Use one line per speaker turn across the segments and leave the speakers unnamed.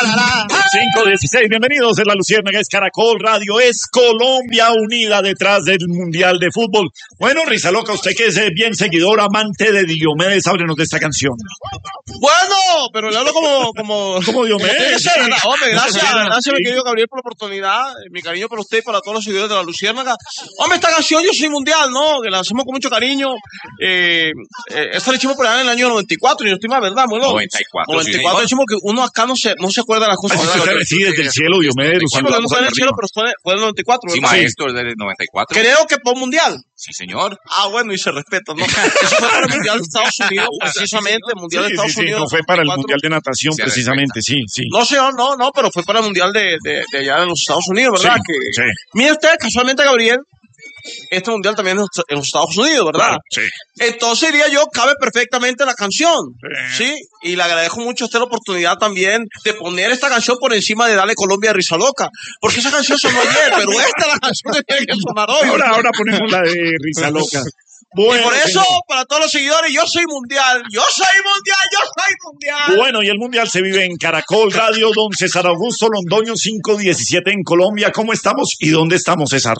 5:16, bienvenidos en La Luciérnaga, es Caracol Radio, es Colombia unida detrás del Mundial de Fútbol. Bueno, Risa Loca, usted que es bien seguidor, amante de Diomedes, háblenos de esta canción.
Bueno, pero le hablo como
Diomedes.
Hombre, gracias, mi querido Gabriel, por la oportunidad. Mi cariño para usted y para todos los seguidores de La Luciérnaga. Hombre, esta canción Yo Soy Mundial, ¿no? Que la hacemos con mucho cariño. Esta la hicimos por allá en el año 94, y no estoy mal, ¿verdad? Bueno, 94, sí, decimos que uno acá no se acuerda de las cosas.
Sí, desde el cielo, Diomedes.
Sí, porque no fue en el cielo, pero fue en el 94.
Sí, maestro, desde el 94.
Creo que por Mundial.
Sí, señor.
Bueno, y se respeta, ¿no? Eso fue para el Mundial de Estados Unidos, precisamente, el Mundial de Estados Unidos.
No fue para el Mundial de Natación, precisamente, sí.
No, señor, no, pero fue para el Mundial de allá de los Estados Unidos, ¿verdad?
Sí.
Mire usted, casualmente, Gabriel, este Mundial también es en los Estados Unidos, ¿verdad?
Claro, sí.
Entonces, diría yo, cabe perfectamente la canción, ¿sí? Y le agradezco mucho a usted la oportunidad también de poner esta canción por encima de Dale Colombia, Risa Loca, porque esa canción sonó ayer, pero esta es la canción que tiene que sonar hoy.
Ahora ponemos la de Risa Loca. Bueno,
y por eso, para todos los seguidores, yo soy mundial.
Bueno, y el Mundial se vive en Caracol Radio, don César Augusto Londoño, 5:17 en Colombia. ¿Cómo estamos y dónde estamos, César?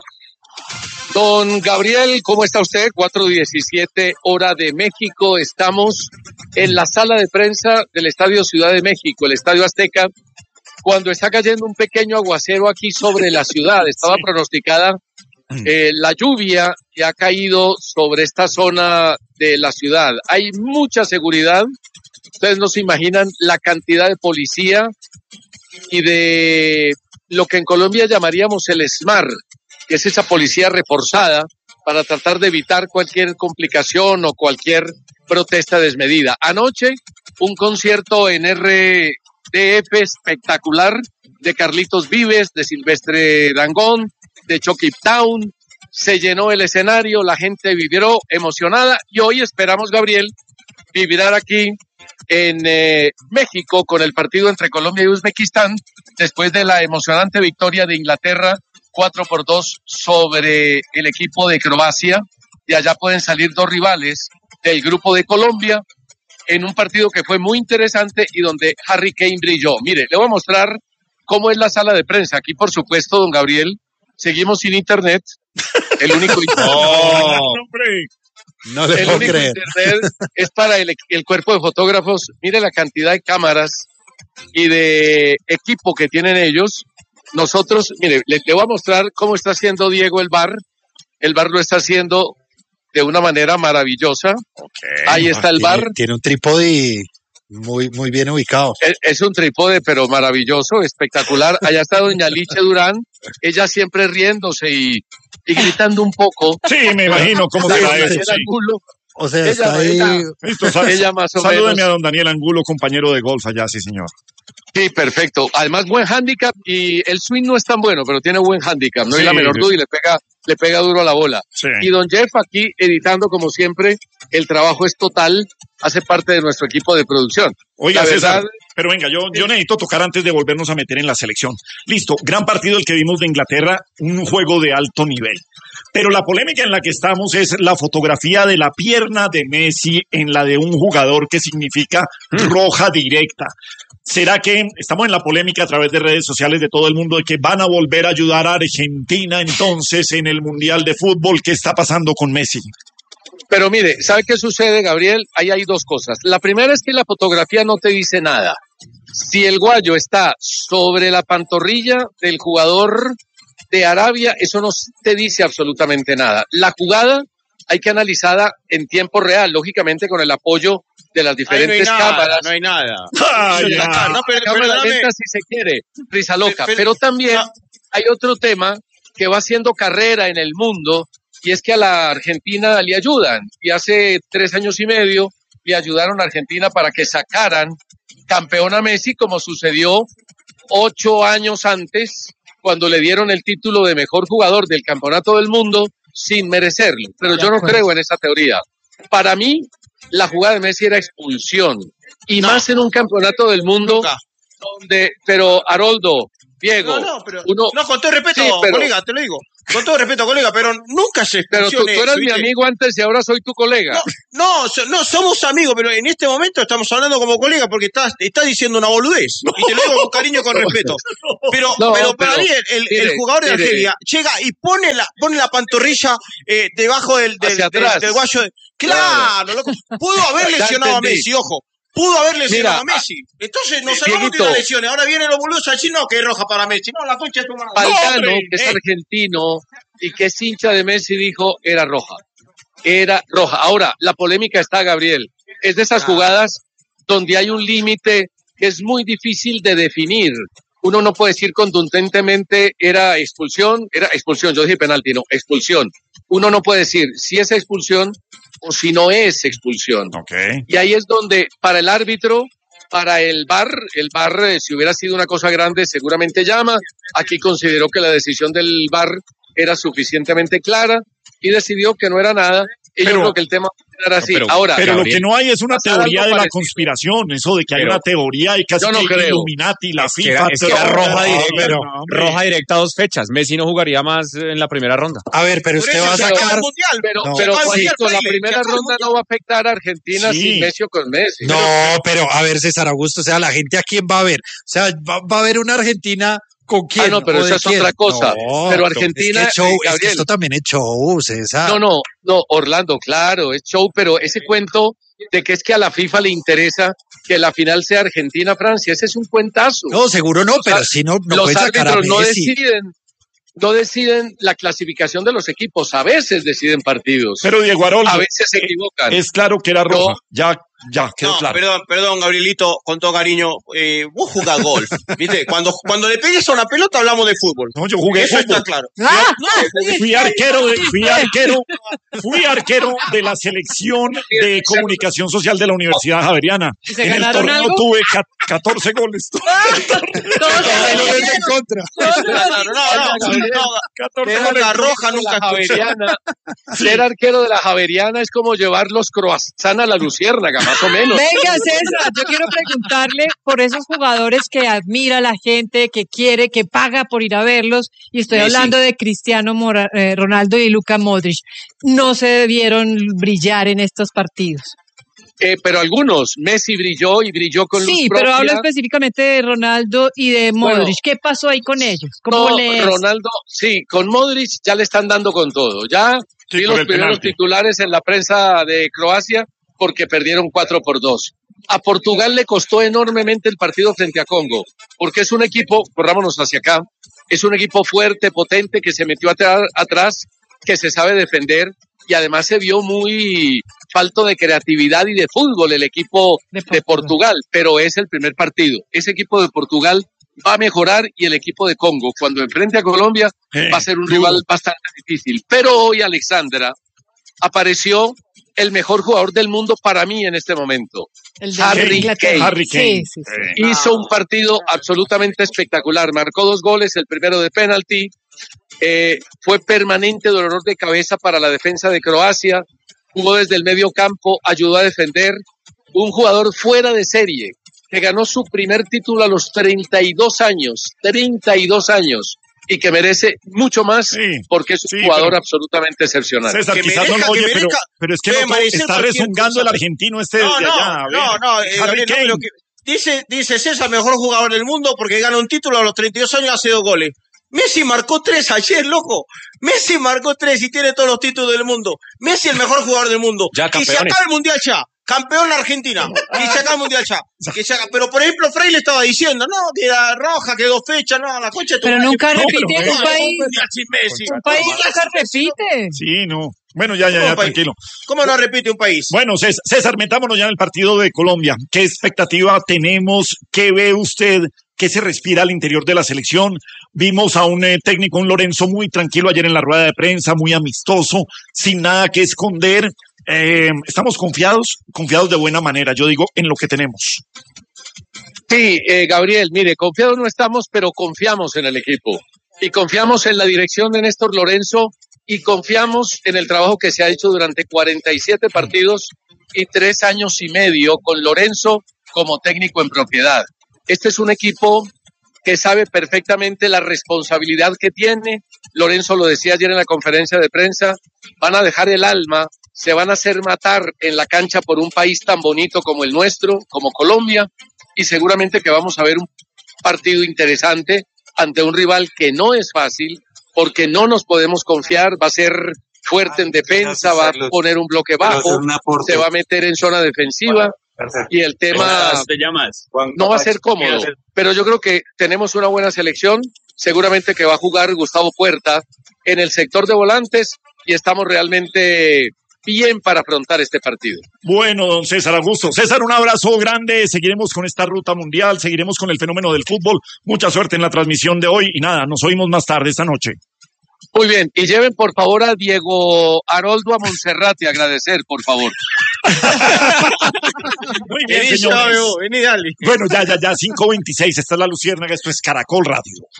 Don Gabriel, ¿cómo está usted? 4:17 hora de México. Estamos en la sala de prensa del Estadio Ciudad de México, el Estadio Azteca, cuando está cayendo un pequeño aguacero aquí sobre la ciudad. Estaba pronosticada la lluvia que ha caído sobre esta zona de la ciudad. Hay mucha seguridad. Ustedes no se imaginan la cantidad de policía y de lo que en Colombia llamaríamos el SMAR, que es esa policía reforzada para tratar de evitar cualquier complicación o cualquier protesta desmedida. Anoche, un concierto en RDF espectacular de Carlitos Vives, de Silvestre Dangond, de Chucky Town. Se llenó el escenario, la gente vivió emocionada y hoy esperamos, Gabriel, vibrar aquí en México con el partido entre Colombia y Uzbekistán después de la emocionante victoria de Inglaterra 4-2 sobre el equipo de Croacia. De allá pueden salir dos rivales del grupo de Colombia en un partido que fue muy interesante y donde Harry Kane brilló. Mire, le voy a mostrar cómo es la sala de prensa. Aquí, por supuesto, don Gabriel, seguimos sin internet. El único
no le puedo creer.
Internet es para el cuerpo de fotógrafos. Mire la cantidad de cámaras y de equipo que tienen ellos. Nosotros, mire, le voy a mostrar cómo está haciendo Diego el bar. El bar lo está haciendo de una manera maravillosa. Ahí está el bar.
Tiene un trípode muy bien ubicado.
Es un trípode, pero maravilloso, espectacular. Allá está doña Liche Durán, ella siempre riéndose y gritando un poco.
Sí, me imagino cómo será eso.
O sea, está ahí.
Ella más o
Salúdeme
menos.
a don Daniel Angulo, compañero de golf allá, sí, señor.
Sí, perfecto. Además, buen handicap y el swing no es tan bueno, pero tiene buen handicap. No hay la menor duda y le pega duro a la bola.
Sí.
Y don Jeff aquí editando como siempre. El trabajo es total, hace parte de nuestro equipo de producción.
Oiga,
la
César,
verdad,
pero venga, yo necesito tocar antes de volvernos a meter en la selección. Listo, gran partido el que vimos de Inglaterra, un juego de alto nivel. Pero la polémica en la que estamos es la fotografía de la pierna de Messi en la de un jugador que significa roja directa. ¿Será que estamos en la polémica a través de redes sociales de todo el mundo de que van a volver a ayudar a Argentina entonces en el Mundial de Fútbol? ¿Qué está pasando con Messi?
pero mire, ¿sabe qué sucede, Gabriel? Ahí hay dos cosas. La primera es que la fotografía no te dice nada. Si el guayo está sobre la pantorrilla del jugador de Arabia, eso no te dice absolutamente nada. La jugada hay que analizarla en tiempo real, lógicamente con el apoyo de las diferentes cámaras.
No hay nada.
Cámara lenta si se quiere, Risa Loca. Pero también hay otro tema que va haciendo carrera en el mundo, y es que a la Argentina le ayudan. Y hace 3 años y medio le ayudaron a Argentina para que sacaran campeón a Messi, como sucedió 8 años antes, cuando le dieron el título de mejor jugador del campeonato del mundo sin merecerlo. Pero yo no creo en esa teoría. Para mí, la jugada de Messi era expulsión. Y más en un campeonato del mundo donde, pero Haroldo, Diego,
pero con todo respeto, colega, te lo digo. Con todo respeto, colega, pero nunca se
Pero tú eras mi amigo antes y ahora soy tu colega.
No, somos amigos, pero en este momento estamos hablando como colega porque estás diciendo una boludez. Y te lo digo con cariño y con respeto. Pero para mí el jugador de Argelia llega y pone la pantorrilla debajo del guayo. Claro, loco. Pudo haber lesionado a Messi, ojo. Pudo haber lesionado a Messi. Entonces nos salvamos de las lesiones. Ahora vienen los boludos a decir, no, que es roja para Messi. No, la concha es tu madre.
Valdano, que es argentino y que es hincha de Messi, dijo, era roja. Era roja. Ahora, la polémica está, Gabriel. Es de esas jugadas donde hay un límite que es muy difícil de definir. Uno no puede decir contundentemente era expulsión. Yo dije penalti, no, expulsión. Uno no puede decir si es expulsión o si no es expulsión.
Okay.
Y ahí es donde para el árbitro, para el VAR, si hubiera sido una cosa grande seguramente llama. Aquí consideró que la decisión del VAR era suficientemente clara y decidió que no era nada. Y yo creo que el tema era así.
Pero
Gabriel,
lo que no hay es una teoría de la conspiración, eso de que hay una teoría y casi que Illuminati, la FIFA.
Es que era roja directa, roja directa 2 fechas. Messi no jugaría más en la primera ronda.
A ver, pero usted va a sacar...
Pero Juanito, la primera ronda no va a afectar a Argentina sin Messi o con Messi.
No, pero a ver, César Augusto, o sea, la gente a quién va a ver. O sea, va a haber una Argentina... ¿Con quién?
No, pero esa es otra cosa.
No,
pero Argentina...
Es que show, es que esto también es show, César.
No, Orlando, claro, es show, pero ese cuento de que es que a la FIFA le interesa que la final sea Argentina-Francia, ese es un cuentazo.
No, seguro no, pero si no
los
sacar a
árbitros no deciden la clasificación de los equipos, a veces deciden partidos.
Pero Diego Aroldo,
a veces se equivocan.
Es claro que era roja, ya quedó claro.
Perdón, Gabrielito, con todo cariño, vos jugás golf, ¿viste? Cuando le pegues a una pelota hablamos de fútbol.
No, yo jugué
Eso
fútbol.
está claro.
Fui arquero de la selección de comunicación social de la Universidad Javeriana. En el torneo tuve 14 goles.
en contra.
La roja nunca
Javeriana. Ser arquero de la Javeriana es como llevar los croissants a la Luciérnaga, más o menos.
Venga, César, yo quiero preguntarle por esos jugadores que admira la gente, que quiere, que paga por ir a verlos, y estoy hablando de Cristiano Ronaldo y Luka Modric. No se debieron brillar en estos partidos.
Pero algunos, Messi brilló con luz propia.
Sí, pero hablo específicamente de Ronaldo y de Modric. Bueno, ¿qué pasó ahí con ellos?
Ronaldo, sí, con Modric ya le están dando con todo. Ya vi los primeros titulares en la prensa de Croacia porque perdieron 4-2. A Portugal le costó enormemente el partido frente a Congo, porque es un equipo, corrámonos hacia acá, es un equipo fuerte, potente, que se metió atrás, que se sabe defender, y además se vio muy falto de creatividad y de fútbol el equipo de Portugal, pero es el primer partido. Ese equipo de Portugal va a mejorar y el equipo de Congo, cuando enfrente a Colombia, va a ser un rival bastante difícil. Pero hoy, Alexandra, apareció el mejor jugador del mundo para mí en este momento, Harry Kane.
Sí.
Hizo un partido absolutamente espectacular, marcó 2 goles, el primero de penalti, fue permanente dolor de cabeza para la defensa de Croacia, jugó desde el medio campo, ayudó a defender, un jugador fuera de serie, que ganó su primer título a los 32 años, y que merece mucho más porque es un jugador absolutamente excepcional.
César,
que
quizás
merezca,
no lo oye, pero es que no está rezongando el argentino este de allá.
Harry Kane. Dice César, mejor jugador del mundo porque gana un título a los 32 años y hace 2 goles. Messi marcó 3 ayer, loco. Messi marcó 3 y tiene todos los títulos del mundo. Messi el mejor jugador del mundo. Y se acaba el Mundial ya. Campeón la Argentina. Y se acaba el Mundial ya. Pero, por ejemplo, Frey le estaba diciendo, no, que era roja, que 2 fechas, no, la concha de tu
Pero
madre.
nunca repite un país.
Un
país nunca repite.
Sí, no. Bueno, ya, tranquilo.
¿Cómo no repite un país?
Bueno, César, metámonos ya en el partido de Colombia. ¿Qué expectativa tenemos? ¿Qué ve usted? ¿Qué se respira al interior de la selección? Vimos a un técnico, un Lorenzo, muy tranquilo ayer en la rueda de prensa, muy amistoso, sin nada que esconder. Estamos confiados de buena manera, yo digo, en lo que tenemos.
Sí, Gabriel, mire, confiados no estamos, pero confiamos en el equipo. Y confiamos en la dirección de Néstor Lorenzo y confiamos en el trabajo que se ha hecho durante 47 partidos y 3 años y medio con Lorenzo como técnico en propiedad. Este es un equipo que sabe perfectamente la responsabilidad que tiene. Lorenzo lo decía ayer en la conferencia de prensa, van a dejar el alma, se van a hacer matar en la cancha por un país tan bonito como el nuestro, como Colombia, y seguramente que vamos a ver un partido interesante ante un rival que no es fácil, porque no nos podemos confiar, va a ser fuerte en defensa, va a poner un bloque bajo, se va a meter en zona defensiva. Y el tema no va a ser cómodo, pero yo creo que tenemos una buena selección, seguramente que va a jugar Gustavo Puerta en el sector de volantes y estamos realmente bien para afrontar este partido.
Bueno, don César Augusto. César, un abrazo grande, seguiremos con esta ruta mundial, seguiremos con el fenómeno del fútbol, mucha suerte en la transmisión de hoy y nada, nos oímos más tarde esta noche.
Muy bien, y lleven por favor a Diego Haroldo a Monserrate, agradecer, por favor.
Muy bien, señores. Bueno, ya, 5:26, esta es La Luciérnaga, esto es Caracol Radio.